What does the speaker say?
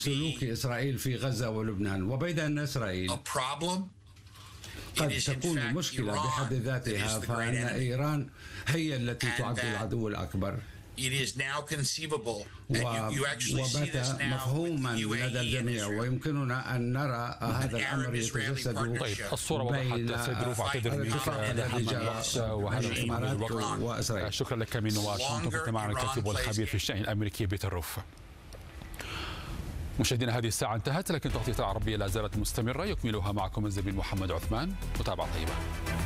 سلوك إسرائيل في غزة ولبنان، وبيد أن إسرائيل قد تكون مشكلة بحد ذاتها، فإن إيران هي التي تعد العدو الأكبر. وبات مفهوما لدى الجميع، ويمكننا أن نرى هذا الأمر يتجسد. طيب الصورة وضحت سيد رؤوف، أعتذر منك وهذا الإمارات وإسرائيل. شكرا لك من واشنطن، كنت معنا الكاتب والخبير في الشأن الأمريكي بيتر روف. مشاهدينا، هذه الساعة انتهت، لكن تغطية العربية لا زالت مستمرة، يكملها معكم الزميل محمد عثمان. متابعة طيبة.